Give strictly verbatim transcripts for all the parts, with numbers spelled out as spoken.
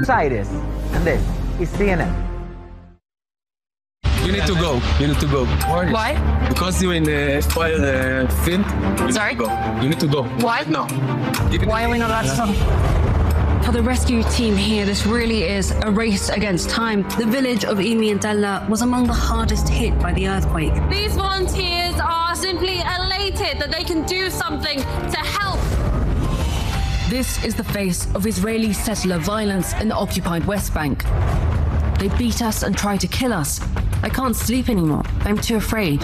Cyrus, and this is C N N. You need to go. You need to go. Why? Because you're in the fire uh, fin. You Sorry? Need to go. You need to go. Why? Right now. Why are we not allowed to talk? For the rescue team here, this really is a race against time. The village of Imiantala was among the hardest hit by the earthquake. These volunteers are simply elated that they can do something to help. This is the face of Israeli settler violence in the occupied West Bank. They beat us and try to kill us. I can't sleep anymore. I'm too afraid. So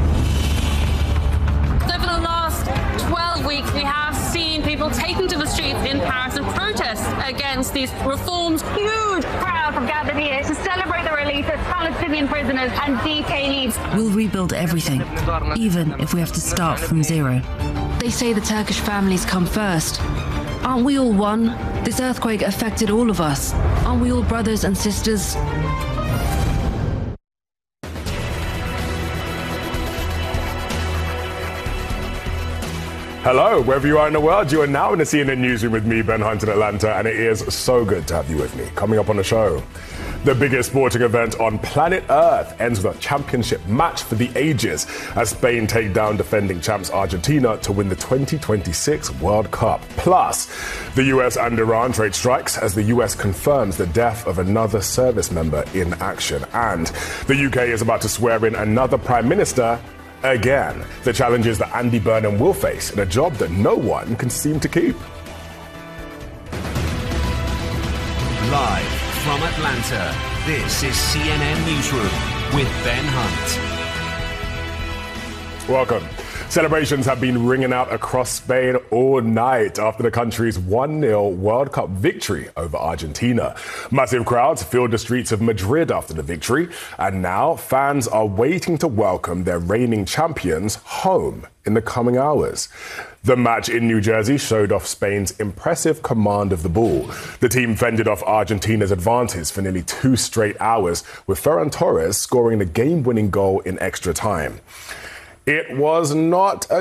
for the last twelve weeks, we have seen people taking to the streets in Paris to protest against these reforms. Huge crowds have gathered here to celebrate the release of Palestinian prisoners and detainees. We'll rebuild everything, even if we have to start from zero. They say the Turkish families come first. Aren't we all one? This earthquake affected all of us. Aren't we all brothers and sisters? Hello, wherever you are in the world, you are now in the C N N Newsroom with me, Ben Hunt in Atlanta, and it is so good to have you with me. Coming up on the show, the biggest sporting event on planet Earth ends with a championship match for the ages as Spain take down defending champs Argentina to win the twenty twenty-six World Cup. Plus, the U S and Iran trade strikes as the U S confirms the death of another service member in action. And the U K is about to swear in another prime minister again. The challenges that Andy Burnham will face in a job that no one can seem to keep. Live from Atlanta, this is C N N Newsroom with Ben Hunt. Welcome. Celebrations have been ringing out across Spain all night after the country's one nil World Cup victory over Argentina. Massive crowds filled the streets of Madrid after the victory, and now fans are waiting to welcome their reigning champions home in the coming hours. The match in New Jersey showed off Spain's impressive command of the ball. The team fended off Argentina's advances for nearly two straight hours, with Ferran Torres scoring the game-winning goal in extra time. It was not a